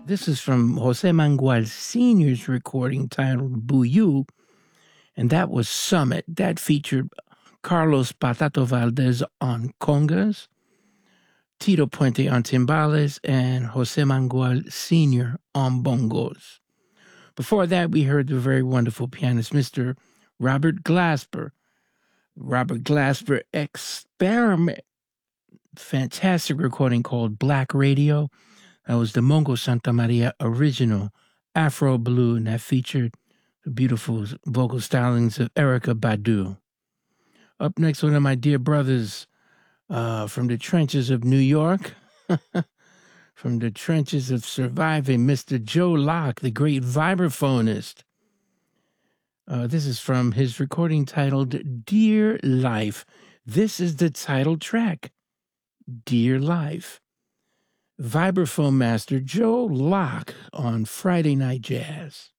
This is from Jose Mangual Sr.'s recording titled Buyu, and that was Summit. That featured Carlos Patato Valdez on congas, Tito Puente on timbales, and Jose Mangual Sr. on bongos. Before that, we heard the very wonderful pianist, Mr. Robert Glasper. Robert Glasper Experiment. Fantastic recording called Black Radio. That was the Mongo Santa Maria original Afro Blue, and that featured the beautiful vocal stylings of Erykah Badu. Up next, one of my dear brothers from the trenches of New York, from the trenches of surviving, Mr. Joe Locke, the great vibraphonist. This is from his recording titled Dear Life. This is the title track, Dear Life. Vibraphone master Joe Locke on Friday Night Jazz.